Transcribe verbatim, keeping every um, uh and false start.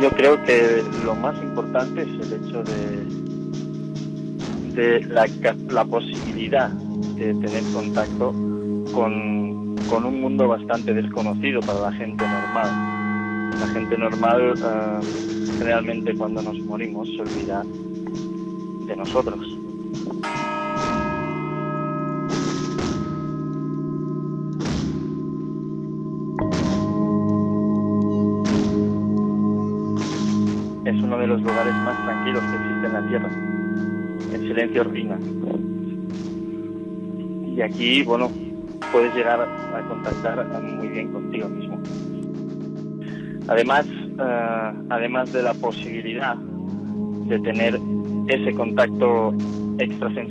Yo creo que lo más importante es el hecho de, de la, la posibilidad de tener contacto con, con un mundo bastante desconocido para la gente normal. La gente normal uh, generalmente cuando nos morimos se olvida de nosotros. Es uno de los lugares más tranquilos que existe en la Tierra. El silencio reina. Y aquí, bueno, puedes llegar a contactar muy bien contigo mismo. Además, uh, además de la posibilidad de tener ese contacto extrasensorial,